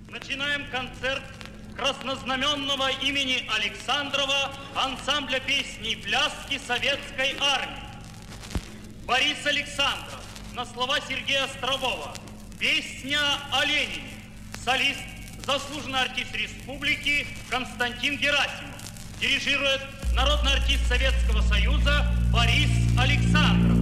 Начинаем концерт краснознаменного имени Александрова ансамбля песни и пляски Советской Армии. Борис Александров на слова Сергея Острового. Песня о Ленине. Солист, заслуженный артист республики Константин Герасимов. Дирижирует народный артист Советского Союза Борис Александров.